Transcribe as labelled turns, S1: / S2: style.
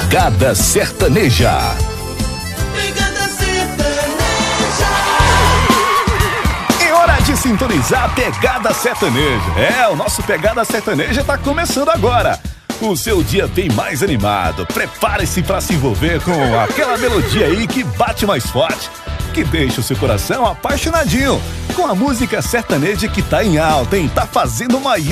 S1: Pegada Sertaneja.
S2: Pegada Sertaneja.
S1: É hora de sintonizar a Pegada Sertaneja. O nosso Pegada Sertaneja tá começando agora. O seu dia bem mais animado. Prepare-se para se envolver com aquela melodia aí que bate mais forte, que deixa o seu coração apaixonadinho, com a música sertaneja que tá em alta, hein? Tá fazendo o maior